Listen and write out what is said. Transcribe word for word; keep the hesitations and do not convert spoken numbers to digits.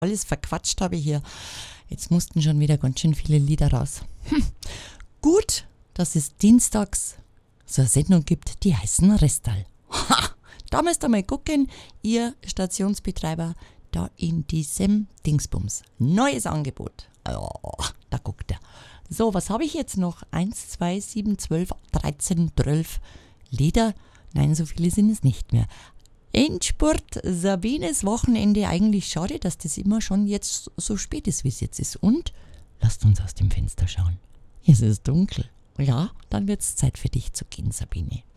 alles verquatscht habe hier. Jetzt mussten schon wieder ganz schön viele Lieder raus. Hm. Gut, dass es dienstags so eine Sendung gibt, die heißen Restal. Ha, da müsst ihr mal gucken, ihr Stationsbetreiber, da in diesem Dingsbums. Neues Angebot. Oh, da guckt er. So, was habe ich jetzt noch? eins, zwei, sieben, zwölf, dreizehn, zwölf Lieder. Nein, so viele sind es nicht mehr. Endspurt, Sabines Wochenende. Eigentlich schade, dass das immer schon jetzt so spät ist, wie es jetzt ist. Und lasst uns aus dem Fenster schauen. Es ist dunkel. Ja, dann wird es Zeit für dich zu gehen, Sabine.